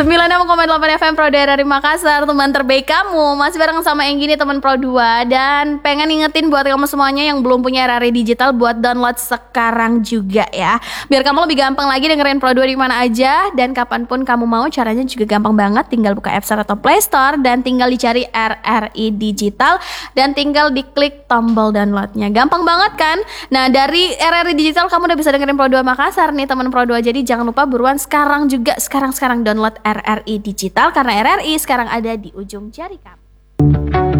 96,8 FM Pro dari Makassar, teman terbaik kamu. Masih bareng sama Enggi nih, teman Pro 2. Dan pengen ingetin buat kamu semuanya yang belum punya RRI Digital, buat download sekarang juga ya. Biar kamu lebih gampang lagi dengerin Pro 2 di mana aja dan kapanpun kamu mau. Caranya juga gampang banget, tinggal buka App Store atau Play Store dan tinggal dicari RRI Digital dan tinggal diklik tombol downloadnya. Gampang banget kan? Nah, dari RRI Digital kamu udah bisa dengerin Pro 2 Makassar nih, teman Pro 2. Jadi jangan lupa buruan sekarang juga, sekarang download RRI Digital, karena RRI sekarang ada di ujung jari kamu.